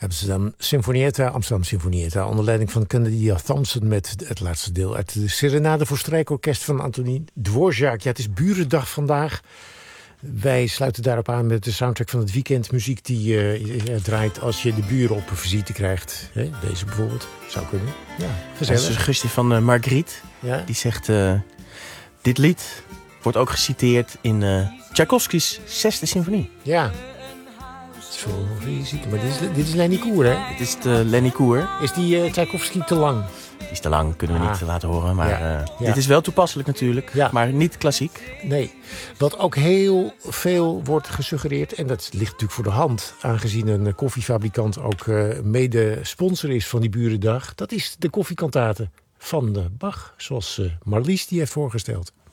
Amsterdam Sinfonietta, onder leiding van Cornelia Thompson met het laatste deel uit de Serenade voor strijkorkest van Antonín Dvořák. Ja, het is Burendag vandaag. Wij sluiten daarop aan met de soundtrack van het weekend. Muziek die draait als je de buren op een visite krijgt. Deze bijvoorbeeld, zou kunnen. Ja, gezellig. Dat is een suggestie van Margriet. Ja? Die zegt, dit lied wordt ook geciteerd in Tchaikovsky's 6e symfonie. Ja. Maar dit is Lenny Koer, hè? Dit is de Lenny Koer. Is die Tchaikovsky te lang? Die is te lang, kunnen we niet laten horen. Maar dit is wel toepasselijk natuurlijk, maar niet klassiek. Nee, wat ook heel veel wordt gesuggereerd, en dat ligt natuurlijk voor de hand, aangezien een koffiefabrikant ook mede sponsor is van die Burendag, dat is de koffiekantate van Bach, zoals Marlies die heeft voorgesteld.